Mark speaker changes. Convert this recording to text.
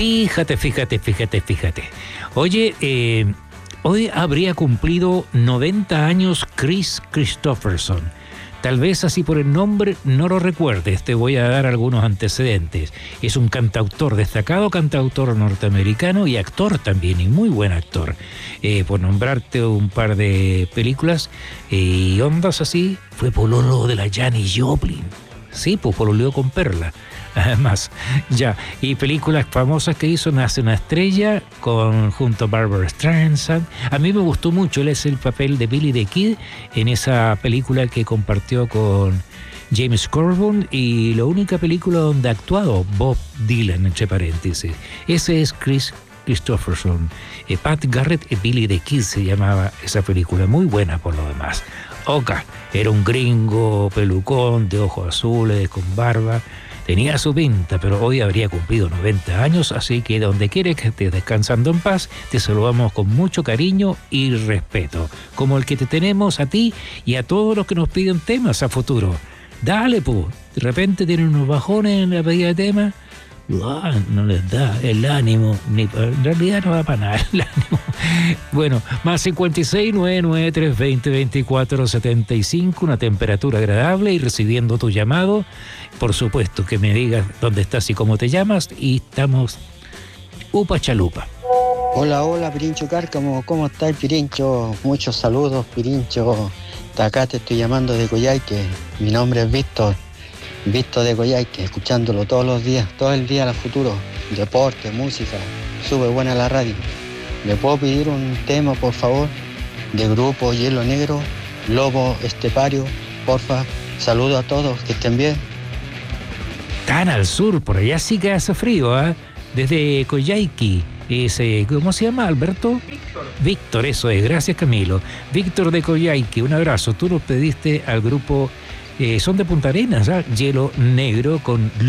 Speaker 1: Fíjate. Oye, hoy habría cumplido 90 años Kris Kristofferson. Tal vez así por el nombre no lo recuerdes, te voy a dar algunos antecedentes. Es un cantautor, destacado cantautor norteamericano y actor también, y muy buen actor. Por nombrarte un par de películas y ondas así, fue pololo de la Janis Joplin. Sí, pues pololeó con Perla. Además, ya. Y películas famosas que hizo: Nace una estrella, junto a Barbara Streisand. A mí me gustó mucho, él es el papel de Billy the Kid en esa película que compartió con James Coburn, y la única película donde ha actuado Bob Dylan, entre paréntesis. Ese es Kris Kristofferson. Pat Garrett y Billy the Kid se llamaba esa película, muy buena por lo demás. Oka era un gringo pelucón de ojos azules, con barba. Tenía su pinta, pero hoy habría cumplido 90 años, así que donde quiera que estés descansando en paz, te saludamos con mucho cariño y respeto, como el que te tenemos a ti y a todos los que nos piden temas a futuro. Dale, pues, de repente tienen unos bajones en la pedida de temas, no les da el ánimo, en realidad no da para nada el ánimo. Bueno, más 56 993 20 24 75, una temperatura agradable, y recibiendo tu llamado, por supuesto que me digas dónde estás y cómo te llamas, y estamos upa chalupa.
Speaker 2: Hola, Pirincho Cárcamo, ¿cómo estás, Pirincho? Muchos saludos, Pirincho. De acá te estoy llamando de Coyhaique, mi nombre es Víctor de Coyhaique, escuchándolo todos los días, todo el día a la futuro, deporte, música, súper buena la radio. ¿Le puedo pedir un tema, por favor, de grupo Hielo Negro, Lobo Estepario, porfa? Saludo a todos, que estén bien.
Speaker 1: Tan al sur, por allá sí que hace frío, ¿eh? Desde Coyhaique, ¿cómo se llama, Alberto? Víctor, eso es, gracias Camilo. Víctor de Coyhaique, un abrazo. Tú nos pediste al grupo, son de Punta Arenas, ¿eh? Hielo Negro con